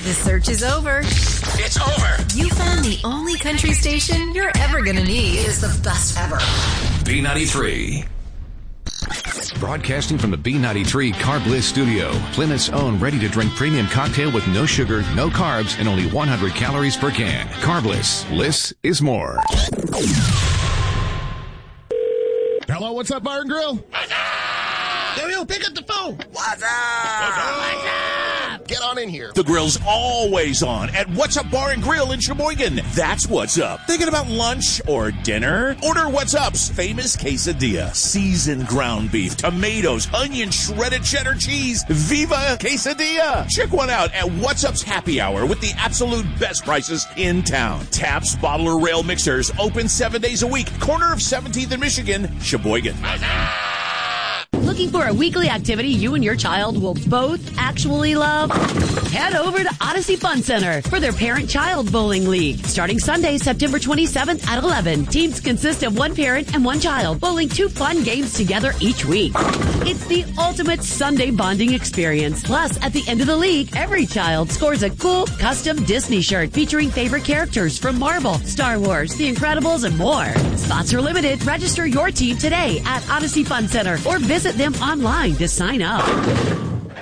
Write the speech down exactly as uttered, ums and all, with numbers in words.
The search is over. It's over. You found the only country station you're ever going to need. It is the best ever. B ninety-three. Broadcasting from the B ninety-three Carb Bliss studio, Plymouth's own ready-to-drink premium cocktail with no sugar, no carbs, and only one hundred calories per can. Carb Bliss. Bliss is more. Hello, what's up, Bar and Grill? What's up? Yo, yo, pick up the phone. What's up? What's up? What's up? Get on in here. The grill's always on at What's Up Bar and Grill in Sheboygan. That's What's Up. Thinking about lunch or dinner? Order What's Up's famous quesadilla. Seasoned ground beef, tomatoes, onion, shredded cheddar cheese. Viva Quesadilla! Check one out at What's Up's Happy Hour with the absolute best prices in town. Taps Bottle or Rail Mixers open seven days a week. Corner of seventeenth and Michigan, Sheboygan. What's up? Looking for a weekly activity you and your child will both actually love? Head over to Odyssey Fun Center for their Parent-Child Bowling League. Starting Sunday, September twenty-seventh at eleven. Teams consist of one parent and one child, bowling two fun games together each week. It's the ultimate Sunday bonding experience. Plus, at the end of the league, every child scores a cool custom Disney shirt featuring favorite characters from Marvel, Star Wars, The Incredibles, and more. Spots are limited. Register your team today at Odyssey Fun Center or visit them online to sign up.